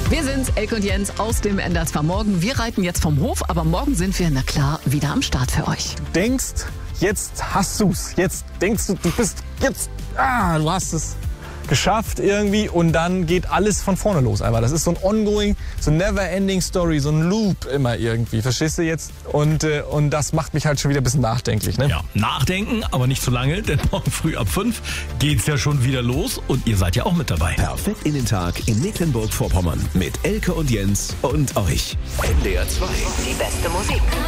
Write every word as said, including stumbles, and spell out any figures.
Wir sind's, Elke und Jens aus dem N D R zwei Morgen. Wir reiten jetzt vom Hof, aber morgen sind wir, na klar, wieder am Start für euch. Du denkst, jetzt hast du's. Jetzt denkst du, du bist jetzt, ah, du hast es geschafft irgendwie und dann geht alles von vorne los einfach. Das ist so ein ongoing, so ein never-ending Story, so ein Loop immer irgendwie. Verstehst du jetzt? Und, äh, und das macht mich halt schon wieder ein bisschen nachdenklich. Ne? Ja, nachdenken, aber nicht zu lange, denn morgen früh ab fünf geht's ja schon wieder los und ihr seid ja auch mit dabei. Perfekt in den Tag in Mecklenburg-Vorpommern mit Elke und Jens und euch. N D R zwei. Die beste Musik.